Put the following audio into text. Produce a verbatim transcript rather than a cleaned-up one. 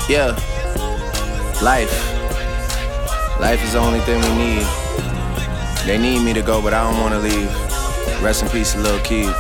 Yeah, life. Life is the only thing we need. They need me to go, but I don't wanna leave. Rest in peace, Lil Keed.